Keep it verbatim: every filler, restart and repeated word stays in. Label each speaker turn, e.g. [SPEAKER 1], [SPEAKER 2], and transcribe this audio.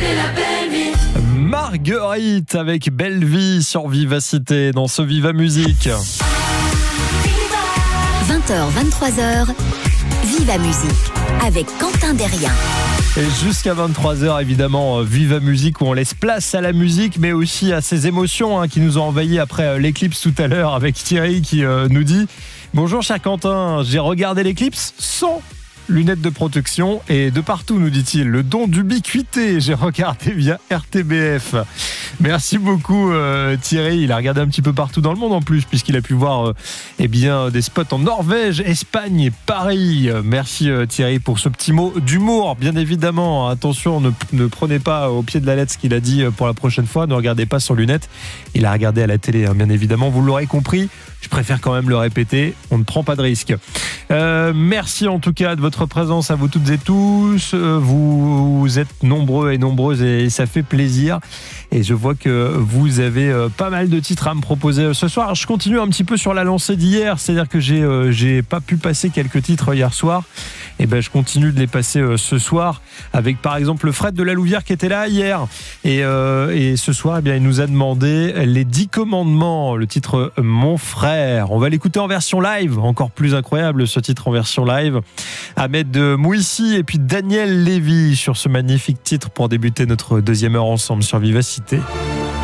[SPEAKER 1] Marguerite avec Belle Vie sur Vivacité dans ce Viva Musique.
[SPEAKER 2] vingt heures vingt-trois heures, Viva Musique avec Quentin Derrien.
[SPEAKER 1] Et jusqu'à vingt-trois heures, évidemment, Viva Musique, où on laisse place à la musique, mais aussi à ces émotions hein, qui nous ont envahis après l'éclipse tout à l'heure, avec Thierry qui euh, nous dit « Bonjour cher Quentin, j'ai regardé l'éclipse sans lunettes de protection et de partout, nous dit-il, le don d'ubiquité, j'ai regardé via R T B F ». Merci beaucoup euh, Thierry, il a regardé un petit peu partout dans le monde en plus, puisqu'il a pu voir euh, eh bien, des spots en Norvège, Espagne et Paris. Merci euh, Thierry pour ce petit mot d'humour, bien évidemment. Attention, ne, ne prenez pas au pied de la lettre ce qu'il a dit pour la prochaine fois, ne regardez pas sans lunettes. Il a regardé à la télé, hein, bien évidemment, vous l'aurez compris. Je préfère quand même le répéter, on ne prend pas de risque. Euh, merci en tout cas de votre présence à vous toutes et tous. Euh, vous, vous êtes nombreux et nombreuses et ça fait plaisir. Et je vois que vous avez euh, pas mal de titres à me proposer ce soir. Je continue un petit peu sur la lancée d'hier, c'est-à-dire que j'ai, euh, j'ai pas pu passer quelques titres hier soir. Et ben je continue de les passer euh, ce soir avec par exemple Fred de la Louvière qui était là hier. Et, euh, et ce soir, eh bien, il nous a demandé les dix commandements, le titre Mon frère. On va l'écouter en version live, encore plus incroyable ce titre en version live. Ahmed Mouissi et puis Daniel Lévy sur ce magnifique titre pour débuter notre deuxième heure ensemble sur Vivacité.